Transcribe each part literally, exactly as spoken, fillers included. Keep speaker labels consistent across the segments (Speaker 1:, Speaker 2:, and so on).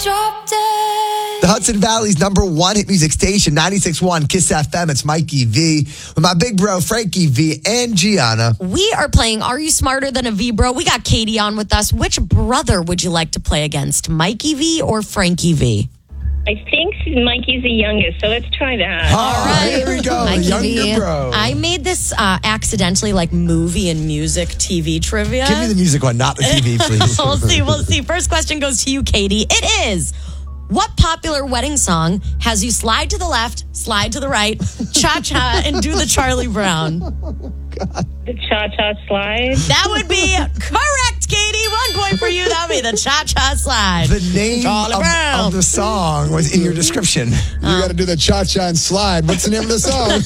Speaker 1: drop dead.
Speaker 2: The Hudson Valley's number one hit music station, ninety-six point one Kiss F M. It's Mikey V with my big bro, Frankie V, and Gianna.
Speaker 3: We are playing Are You Smarter Than a V, Bro? We got Katie on with us. Which brother would you like to play against, Mikey V or Frankie V?
Speaker 4: I think Mikey's the youngest, so let's try that.
Speaker 2: All right, here we go.
Speaker 3: Mikey
Speaker 2: Younger
Speaker 3: V.
Speaker 2: bro.
Speaker 3: I made this uh, accidentally like movie and music T V trivia.
Speaker 2: Give me the music one, not the T V, please.
Speaker 3: We'll see. We'll see. First question goes to you, Katie. It is, what popular wedding song has you slide to the left, slide to the right, cha-cha, and do the Charlie Brown?
Speaker 4: The cha-cha slide.
Speaker 3: That would be correct, Katie. One point for you. That would be the cha-cha slide.
Speaker 2: The name of, of the song was in your description.
Speaker 5: You got to do the cha-cha and slide. What's the name of the song?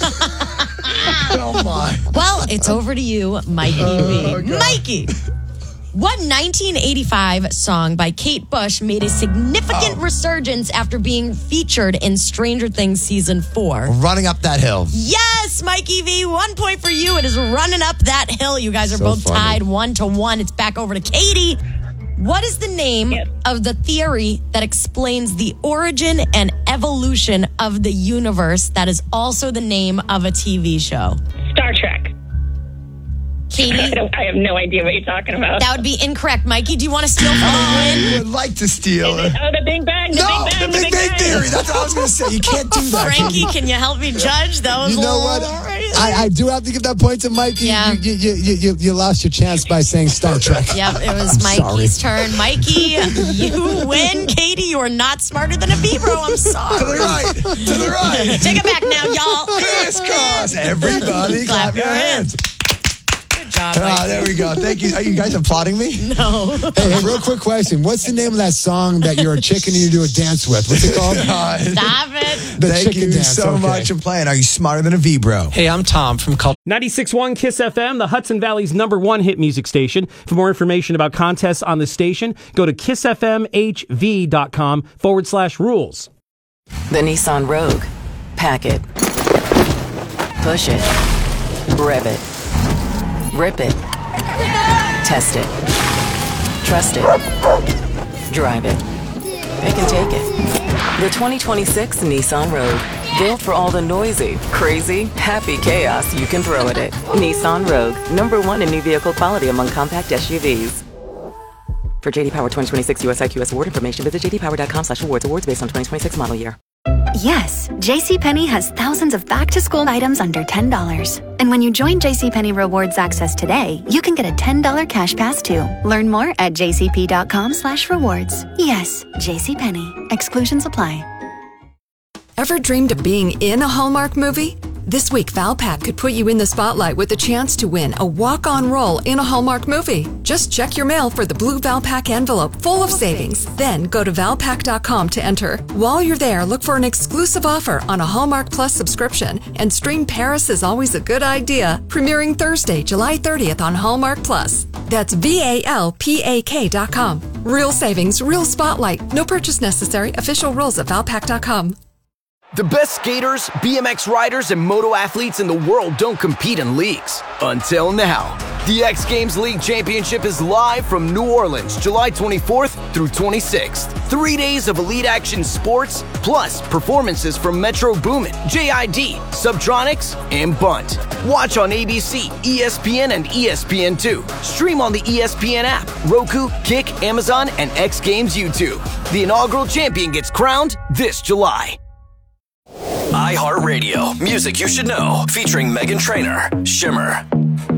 Speaker 2: Oh, my.
Speaker 3: Well, it's over to you, Mikey
Speaker 2: Oh,
Speaker 3: V. Mikey. What nineteen eighty-five song by Kate Bush made a significant
Speaker 2: Oh.
Speaker 3: resurgence after being featured in Stranger Things Season four?
Speaker 2: Running Up That Hill.
Speaker 3: Yes, Mikey V. One point for you. It is Running Up That Hill. You guys are
Speaker 5: So
Speaker 3: both
Speaker 5: funny.
Speaker 3: tied one to one. It's back over to Katie. What is the name
Speaker 4: Yes.
Speaker 3: of the theory that explains the origin and evolution of the universe that is also the name of a T V show?
Speaker 4: Star Trek. I,
Speaker 3: Katie,
Speaker 4: don't, I have no idea what you're talking about.
Speaker 3: that would be incorrect. Mikey, do you want to steal from the
Speaker 2: I
Speaker 3: win?
Speaker 2: would like to steal
Speaker 4: Is it-
Speaker 2: it.
Speaker 4: oh, the Big Bang. The
Speaker 2: No,
Speaker 4: Big Bang.
Speaker 2: the Big Bang Theory. That's what I was going to say. You can't do that.
Speaker 3: Frankie, can you help me judge? That was
Speaker 5: You
Speaker 3: a
Speaker 5: know
Speaker 3: little
Speaker 5: what?
Speaker 3: crazy.
Speaker 5: I, I do have to give that point to Mikey.
Speaker 3: Yeah.
Speaker 5: You, you, you, you, you lost your chance by saying Star Trek.
Speaker 3: Yep, it was
Speaker 5: I'm
Speaker 3: Mikey's turn. Mikey, you win. Katie, you are not smarter than a V, bro. I'm
Speaker 2: To the
Speaker 3: sorry.
Speaker 2: right. To the right.
Speaker 3: Take it back now, y'all.
Speaker 2: Crisscross. Everybody clap your hands.
Speaker 3: Good job,
Speaker 2: Ah,
Speaker 3: Mikey.
Speaker 2: there we go. Thank you. Are you guys applauding me?
Speaker 3: No.
Speaker 5: Hey, hey, real quick question. What's the name of that song that you're a chicken and you do a dance with? What's it called?
Speaker 2: Uh,
Speaker 3: Stop it.
Speaker 5: The
Speaker 2: Thank
Speaker 5: chicken
Speaker 2: you
Speaker 5: dance.
Speaker 2: so
Speaker 5: okay.
Speaker 2: much for playing. Are you smarter than a V, bro?
Speaker 6: Hey, I'm Tom from Cult.
Speaker 7: ninety-six point one Kiss F M, the Hudson Valley's number one hit music station. For more information about contests on the station, go to kissfmhv.com forward slash rules.
Speaker 8: The Nissan Rogue. Pack it. Push it. Rev it. Rip it. Test it. Trust it. Drive it. It can take it. The twenty twenty-six Nissan Rogue. Built for all the noisy, crazy, happy chaos you can throw at it. Nissan Rogue. Number one in new vehicle quality among compact S U Vs. For J D Power twenty twenty-six U S I Q S award information, visit jdpower.com slash awards. Awards based on twenty twenty-six model year.
Speaker 9: Yes, JCPenney has thousands of back-to-school items under ten dollars. And when you join JCPenney Rewards Access today, you can get a ten dollars cash pass too. Learn more at jcp.com slash rewards. Yes, JCPenney. Exclusions apply.
Speaker 1: Ever dreamed of being in a Hallmark movie? This week, Valpak could put you in the spotlight with a chance to win a walk-on role in a Hallmark movie. Just check your mail for the blue Valpak envelope full of savings. Then go to valpak dot com to enter. While you're there, look for an exclusive offer on a Hallmark Plus subscription and stream Paris is Always a Good Idea, premiering Thursday, July thirtieth on Hallmark Plus. That's V A L P A K dot com. Real savings, real spotlight. No purchase necessary. Official rules at valpak dot com.
Speaker 10: The best skaters, B M X riders, and moto athletes in the world don't compete in leagues. Until now. The X Games League Championship is live from New Orleans, July twenty-fourth through twenty-sixth. Three days of elite action sports, plus performances from Metro Boomin, J I D, Subtronics, and Bunt. Watch on A B C, E S P N, and E S P N two. Stream on the E S P N app, Roku, Kick, Amazon, and X Games YouTube. The inaugural champion gets crowned this July.
Speaker 11: iHeartRadio, music you should know, featuring Meghan Trainor, Shimmer.